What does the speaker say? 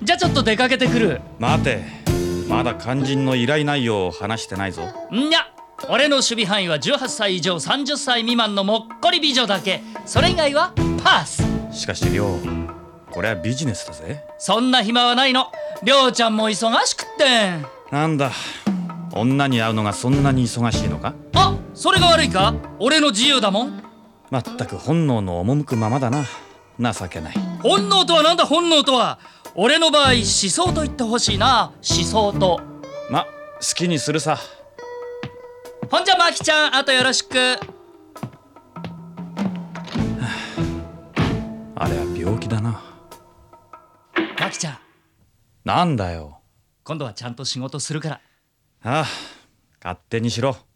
じゃあちょっと出かけてくる。 待て、まだ肝心の依頼内容を話してないぞ。 んにゃ、俺の守備範囲は18歳以上30歳未満のもっこり美女だけ。それ以外はパス。 しかし亮、これはビジネスだぜ。 そんな暇はないの。りょうちゃんも忙しくって。 なんだ、女に会うのがそんなに忙しいのか。 あ、それが悪いか？俺の自由だもん。 まったく本能の赴くままだな。情けない。 本能とはなんだ本能とは。俺の場合思想と言ってほしいな。思想と。 ま、好きにするさ。 ほんじゃマキちゃん、あとよろしく。 あれは病気だな。 マキちゃん、 なんだよ。 今度はちゃんと仕事するから。 ああ、勝手にしろ。